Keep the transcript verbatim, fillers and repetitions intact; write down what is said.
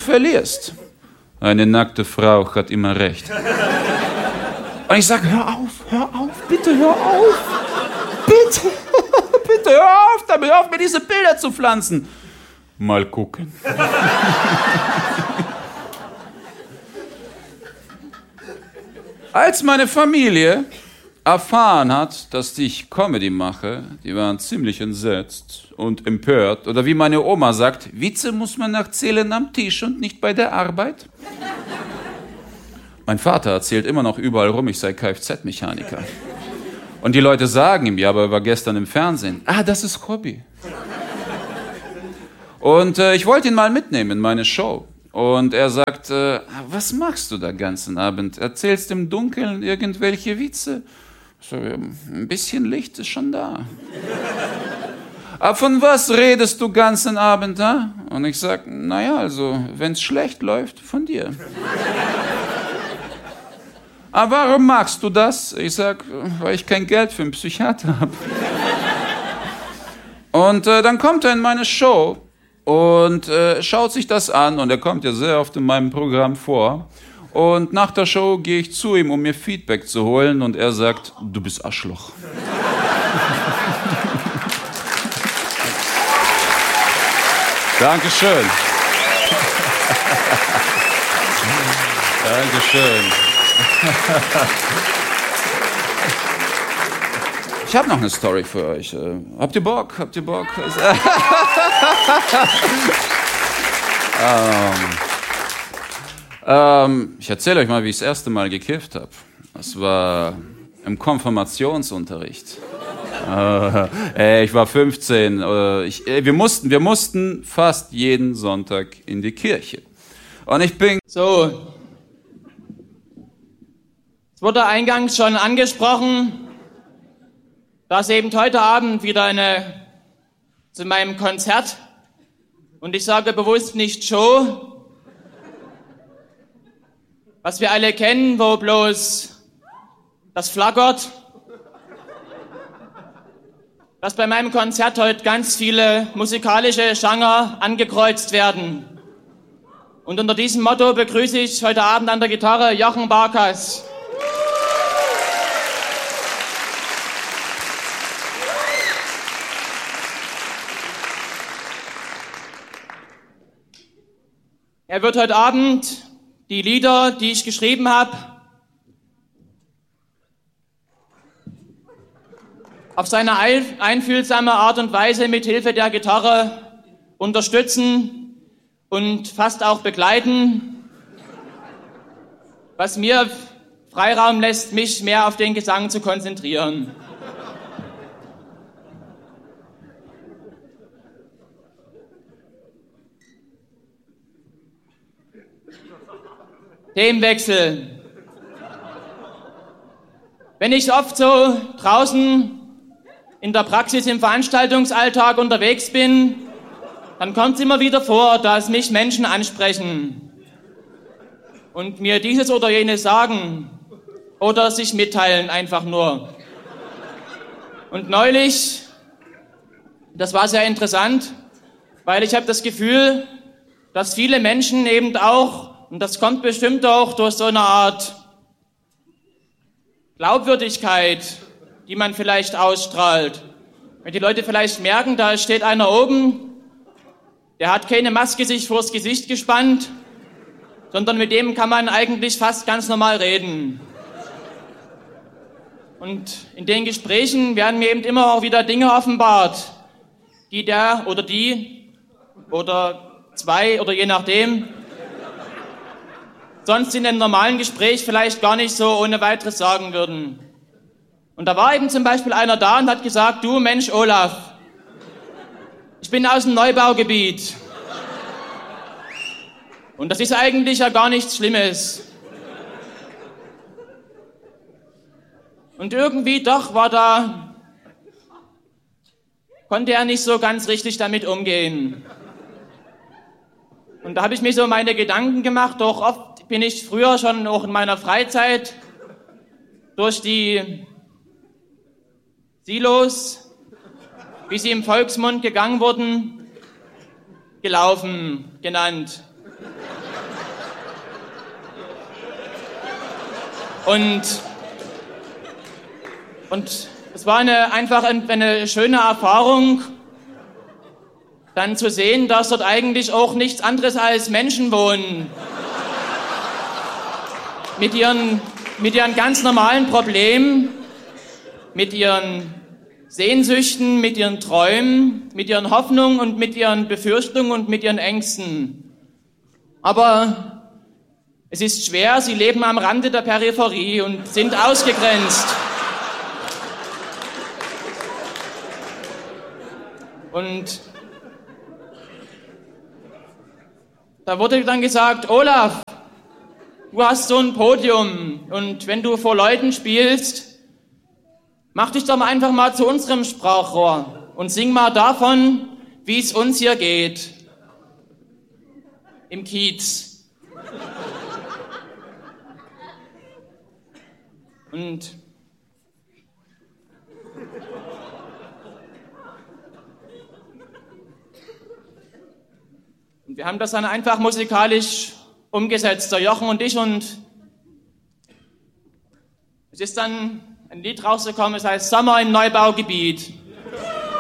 verlierst. Eine nackte Frau hat immer recht. Und ich sage, hör auf, hör auf, bitte hör auf. Bitte, bitte hör auf damit, hör auf mir diese Bilder zu pflanzen. Mal gucken. Als meine Familie erfahren hat, dass ich Comedy mache, die waren ziemlich entsetzt und empört. Oder wie meine Oma sagt, Witze muss man erzählen am Tisch und nicht bei der Arbeit. Mein Vater erzählt immer noch überall rum, ich sei Kfz-Mechaniker. Und die Leute sagen ihm, ja, aber er war gestern im Fernsehen. Ah, das ist Hobby. Und äh, ich wollte ihn mal mitnehmen in meine Show. Und er sagt, äh, was machst du da ganzen Abend? Erzählst im Dunkeln irgendwelche Witze? So, ein bisschen Licht ist schon da. Aber von was redest du ganzen Abend, ha? Und ich sag, naja, also, wenn's schlecht läuft, von dir. Aber warum magst du das? Ich sag, weil ich kein Geld für einen Psychiater habe. Und äh, dann kommt er in meine Show und äh, schaut sich das an. Und er kommt ja sehr oft in meinem Programm vor. Und nach der Show gehe ich zu ihm, um mir Feedback zu holen. Und er sagt, du bist Arschloch. Dankeschön. Dankeschön. Ich habe noch eine Story für euch. Habt ihr Bock? Habt ihr Bock? ähm, ähm, ich erzähle euch mal, wie ich das erste Mal gekifft habe. Das war im Konfirmationsunterricht. Äh, ich war fünfzehn. Äh, ich, wir, mussten, wir mussten fast jeden Sonntag in die Kirche. Und ich bin... So... Es wurde eingangs schon angesprochen, dass eben heute Abend wieder eine zu meinem Konzert, und ich sage bewusst nicht Show, was wir alle kennen, wo bloß das flackert, dass bei meinem Konzert heute ganz viele musikalische Genre angekreuzt werden. Und unter diesem Motto begrüße ich heute Abend an der Gitarre Jochen Barkas. Er wird heute Abend die Lieder, die ich geschrieben habe, auf seine einfühlsame Art und Weise mit Hilfe der Gitarre unterstützen und fast auch begleiten, was mir Freiraum lässt, mich mehr auf den Gesang zu konzentrieren. Themenwechsel. Wenn ich oft so draußen in der Praxis im Veranstaltungsalltag unterwegs bin, dann kommt es immer wieder vor, dass mich Menschen ansprechen und mir dieses oder jenes sagen oder sich mitteilen einfach nur. Und neulich, das war sehr interessant, weil ich habe das Gefühl, dass viele Menschen eben auch, und das kommt bestimmt auch durch so eine Art Glaubwürdigkeit, die man vielleicht ausstrahlt. Wenn die Leute vielleicht merken, da steht einer oben, der hat keine Maske sich vors Gesicht gespannt, sondern mit dem kann man eigentlich fast ganz normal reden. Und in den Gesprächen werden mir eben immer auch wieder Dinge offenbart, die der oder die oder zwei oder je nachdem sonst in einem normalen Gespräch vielleicht gar nicht so ohne weiteres sagen würden. Und da war eben zum Beispiel einer da und hat gesagt, du Mensch Olaf, ich bin aus dem Neubaugebiet. Und das ist eigentlich ja gar nichts Schlimmes. Und irgendwie doch war da, konnte er nicht so ganz richtig damit umgehen. Und da habe ich mir so meine Gedanken gemacht, doch oft bin ich früher schon auch in meiner Freizeit durch die Silos, wie sie im Volksmund gegangen wurden, gelaufen, genannt. Und, und es war eine, einfach eine schöne Erfahrung, dann zu sehen, dass dort eigentlich auch nichts anderes als Menschen wohnen. Mit ihren, mit ihren ganz normalen Problemen, mit ihren Sehnsüchten, mit ihren Träumen, mit ihren Hoffnungen und mit ihren Befürchtungen und mit ihren Ängsten. Aber es ist schwer, sie leben am Rande der Peripherie und sind ausgegrenzt. Und da wurde dann gesagt, Olaf, du hast so ein Podium und wenn du vor Leuten spielst, mach dich doch mal einfach mal zu unserem Sprachrohr und sing mal davon, wie es uns hier geht. Im Kiez. Und Und wir haben das dann einfach musikalisch umgesetzt, der Jochen und ich, und es ist dann ein Lied rausgekommen, es heißt Sommer im Neubaugebiet.